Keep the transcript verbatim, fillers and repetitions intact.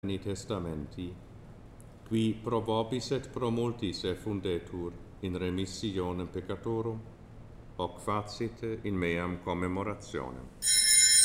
Testamenti, qui pro vobis et pro multis effundetur in remissionem peccatorum, hoc facit in meam commemorationem.